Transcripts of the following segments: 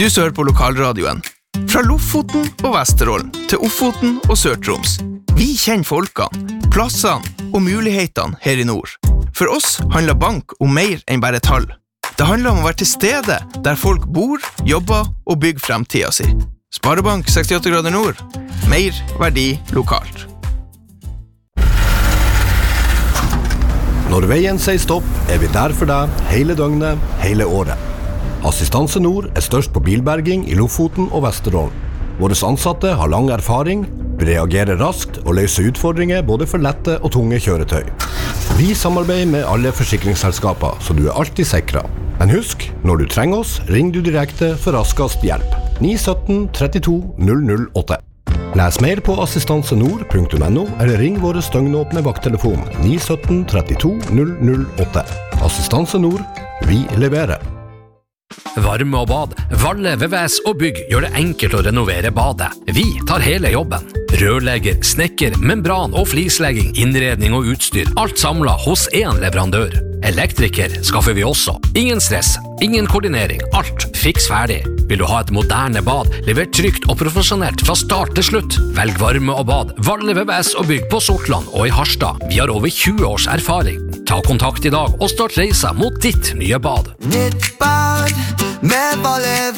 Du hører på lokalradioen. Fra Lofoten og Vesterålen til Ofoten og Sør-Troms. Vi kjenner folkene, plassene og mulighetene her i nord. For oss handler bank om mer enn bare tall. Det handler om å være til stede der folk bor, jobber og bygger fremtiden sin. Sparebank 68 grader nord. Mer verdi lokalt. Når veien sier stopp, vi der for deg hele døgnet, hele året. Assistanse Nord størst på bilberging i Lofoten og Vesterålen. Våre ansatte har lang erfaring, reagerer raskt og løser utfordringer både for lette og tunge kjøretøy. Vi samarbeider med alle forsikringsselskaper, så du alltid sikret. Men husk, når du trenger oss, ring du direkte for raskest hjelp. 917 32 008. Les mer på assistansenord.no eller ring våre støgnåpne vakttelefon 917 32 008. Assistanse Nord, vi leverer. Varme og bad, Valle, VVS og bygg gjør det enkelt å renovere badet. Vi tar hele jobben. Rørlegger, snekker, membran og flislegging, innredning og utstyr. Alt samlet hos en leverandør. Elektriker skaffer vi også. Ingen stress, ingen koordinering. Alt fiks ferdig. Vil du ha et moderne bad, levert trygt og profesjonelt fra start til slutt? Velg varme og bad, Valle, VVS og bygg på Sortland og i Harstad. Vi har over 20 års erfaring. Ta kontakt i dag og start reisa mot ditt nye bad. Nytt bad med Valle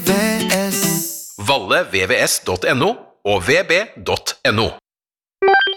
VVS. vallevvs.no og vb.no.